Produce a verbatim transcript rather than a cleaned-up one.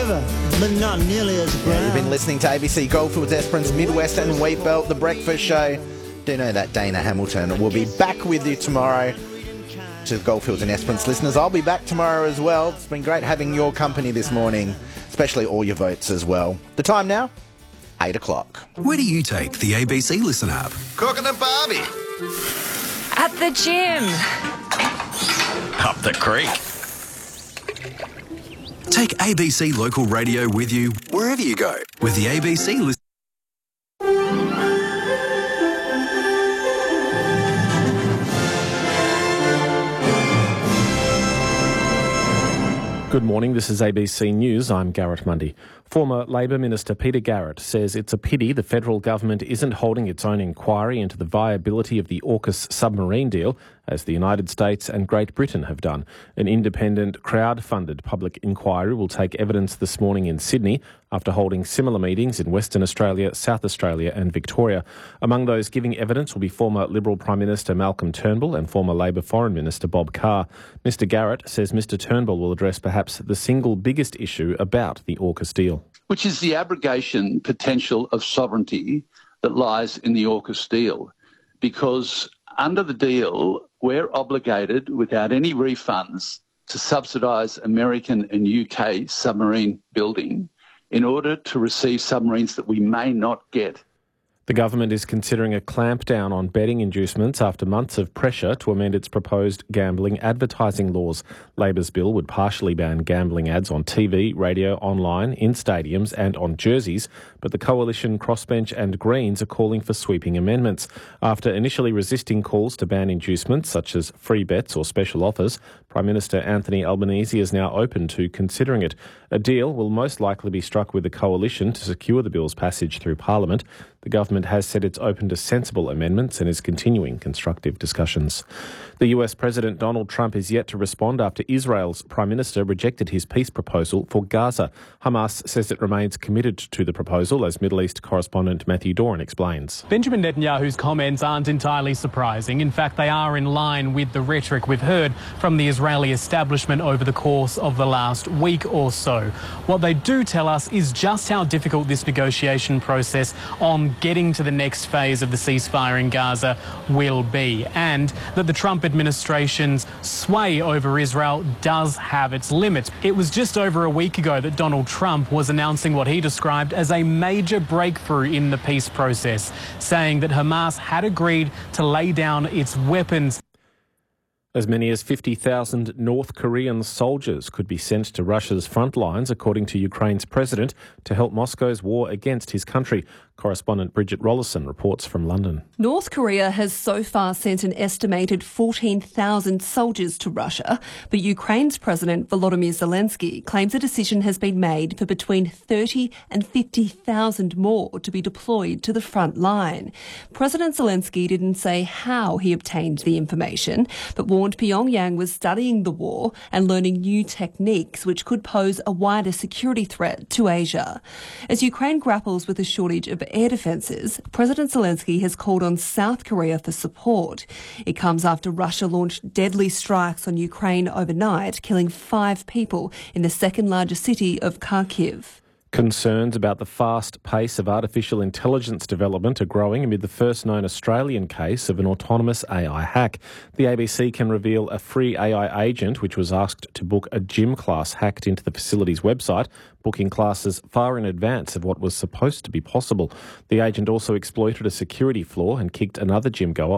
clever, but not nearly as brown. Yeah, you've been listening to A B C Goldfields Esperance Midwest and Wheatbelt, The Breakfast Show. Do know that Dana Hamilton will be back with you tomorrow. To Goldfields and Esperance listeners, I'll be back tomorrow as well. It's been great having your company this morning, especially all your votes as well. The time now, eight o'clock. Where do you take the A B C Listen app? Cooking a barbie. At the gym. Up the creek. Take A B C Local Radio with you wherever you go with the A B C Listen. Good morning, this is A B C News. I'm Garrett Mundy. Former Labor Minister Peter Garrett says it's a pity the federal government isn't holding its own inquiry into the viability of the AUKUS submarine deal, as the United States and Great Britain have done. An independent, crowd-funded public inquiry will take evidence this morning in Sydney after holding similar meetings in Western Australia, South Australia and Victoria. Among those giving evidence will be former Liberal Prime Minister Malcolm Turnbull and former Labor Foreign Minister Bob Carr. Mister Garrett says Mister Turnbull will address perhaps the single biggest issue about the AUKUS deal, which is the abrogation potential of sovereignty that lies in the AUKUS deal. Because under the deal, we're obligated without any refunds to subsidise American and U K submarine building in order to receive submarines that we may not get. The government is considering a clampdown on betting inducements after months of pressure to amend its proposed gambling advertising laws. Labor's bill would partially ban gambling ads on T V, radio, online, in stadiums and on jerseys, but the Coalition, Crossbench and Greens are calling for sweeping amendments. After initially resisting calls to ban inducements such as free bets or special offers, Prime Minister Anthony Albanese is now open to considering it. A deal will most likely be struck with the Coalition to secure the bill's passage through Parliament. The government has said it's open to sensible amendments and is continuing constructive discussions. The U S President Donald Trump is yet to respond after Israel's Prime Minister rejected his peace proposal for Gaza. Hamas says it remains committed to the proposal, as Middle East correspondent Matthew Doran explains. Benjamin Netanyahu's comments aren't entirely surprising. In fact, they are in line with the rhetoric we've heard from the Israeli establishment over the course of the last week or so. What they do tell us is just how difficult this negotiation process on getting to the next phase of the ceasefire in Gaza will be, and that the Trump administration's sway over Israel does have its limits. It was just over a week ago that Donald Trump was announcing what he described as a major breakthrough in the peace process, saying that Hamas had agreed to lay down its weapons. As many as fifty thousand North Korean soldiers could be sent to Russia's front lines, according to Ukraine's president, to help Moscow's war against his country. Correspondent Bridget Rollison reports from London. North Korea has so far sent an estimated fourteen thousand soldiers to Russia, but Ukraine's President Volodymyr Zelensky claims a decision has been made for between thirty and fifty thousand more to be deployed to the front line. President Zelensky didn't say how he obtained the information, but warned Pyongyang was studying the war and learning new techniques which could pose a wider security threat to Asia. As Ukraine grapples with a shortage of air defences, President Zelensky has called on South Korea for support. It comes after Russia launched deadly strikes on Ukraine overnight, killing five people in the second largest city of Kharkiv. Concerns about the fast pace of artificial intelligence development are growing amid the first known Australian case of an autonomous A I hack. The A B C can reveal a free A I agent which was asked to book a gym class hacked into the facility's website, booking classes far in advance of what was supposed to be possible. The agent also exploited a security flaw and kicked another gym goer